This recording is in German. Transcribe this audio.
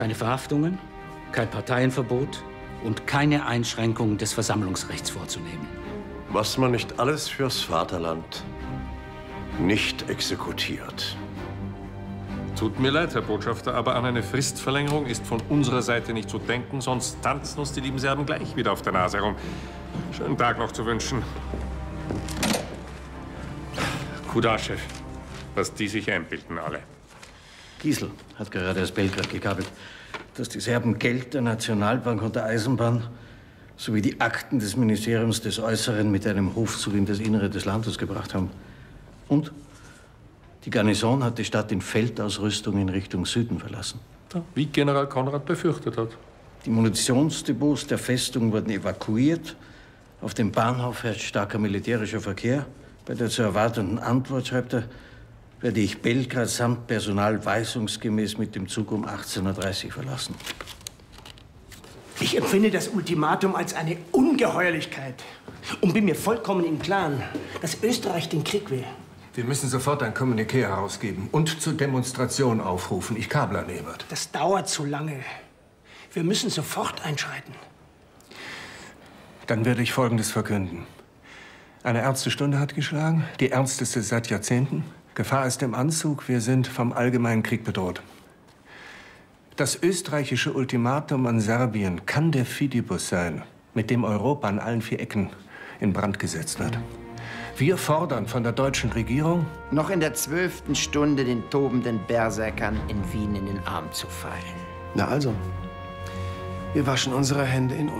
Keine Verhaftungen, kein Parteienverbot und keine Einschränkung des Versammlungsrechts vorzunehmen. Was man nicht alles fürs Vaterland nicht exekutiert. Tut mir leid, Herr Botschafter, aber an eine Fristverlängerung ist von unserer Seite nicht zu denken, sonst tanzen uns die lieben Serben gleich wieder auf der Nase herum. Schönen Tag noch zu wünschen. Kuda-Chef, was die sich einbilden alle. Giesel hat gerade aus Belgrad gekabelt, dass die Serben Geld der Nationalbank und der Eisenbahn sowie die Akten des Ministeriums des Äußeren mit einem Hofzug in das Innere des Landes gebracht haben. Und die Garnison hat die Stadt in Feldausrüstung in Richtung Süden verlassen. Wie General Konrad befürchtet hat. Die Munitionsdepots der Festung wurden evakuiert. Auf dem Bahnhof herrscht starker militärischer Verkehr. Bei der zu erwartenden Antwort, schreibt er, werde ich Belgrad samt Personal weisungsgemäß mit dem Zug um 18:30 Uhr verlassen. Ich empfinde das Ultimatum als eine Ungeheuerlichkeit und bin mir vollkommen im Klaren, dass Österreich den Krieg will. Wir müssen sofort ein Kommuniqué herausgeben und zur Demonstration aufrufen. Ich kable an Ebert. Das dauert zu lange. Wir müssen sofort einschreiten. Dann werde ich Folgendes verkünden. Eine Ärztestunde hat geschlagen, die ernsteste seit Jahrzehnten. Gefahr ist im Anzug, wir sind vom allgemeinen Krieg bedroht. Das österreichische Ultimatum an Serbien kann der Fidibus sein, mit dem Europa an allen 4 Ecken in Brand gesetzt wird. Wir fordern von der deutschen Regierung, noch in der 12. Stunde den tobenden Berserkern in Wien in den Arm zu fallen. Na also, wir waschen unsere Hände in